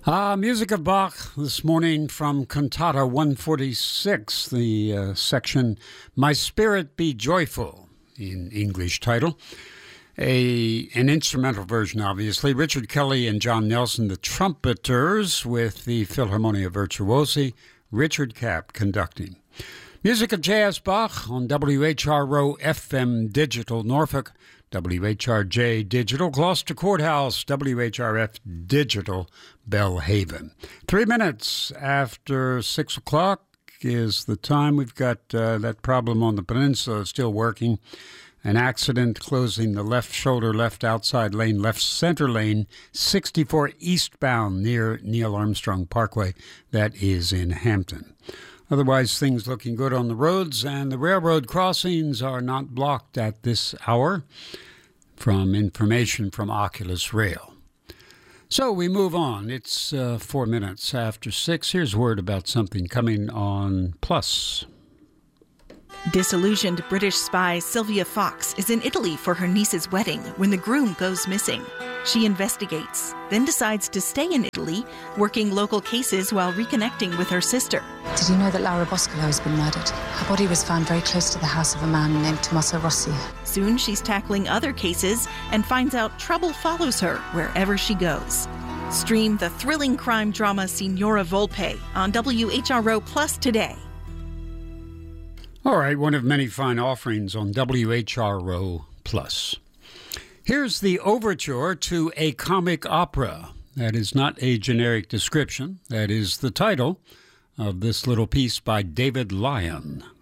Music of Bach this morning from Cantata 146, the section My Spirit Be Joyful in English title. An instrumental version, obviously. Richard Kelly and John Nelson, the trumpeters, with the Philharmonia Virtuosi, Richard Kapp conducting. Music of J.S. Bach on WHRO FM Digital Norfolk, WHRJ Digital Gloucester Courthouse, WHRF Digital Bellhaven. 3 minutes after 6 o'clock is the time. We've got that problem on the peninsula still working. An accident closing the left shoulder, left outside lane, left center lane, 64 eastbound near Neil Armstrong Parkway. That is in Hampton. Otherwise, things looking good on the roads, and the railroad crossings are not blocked at this hour, from information from Oculus Rail. So we move on. It's 4 minutes after 6. Here's word about something coming on Plus. Disillusioned British spy Sylvia Fox is in Italy for her niece's wedding when the groom goes missing. She investigates, then decides to stay in Italy, working local cases while reconnecting with her sister. Did you know that Laura Boscolo has been murdered? Her body was found very close to the house of a man named Tommaso Rossi. Soon she's tackling other cases and finds out trouble follows her wherever she goes. Stream the thrilling crime drama Signora Volpe on WHRO Plus today. All right, one of many fine offerings on WHRO Plus. Here's the overture to a comic opera. That is not a generic description. That is the title of this little piece by David Lyon.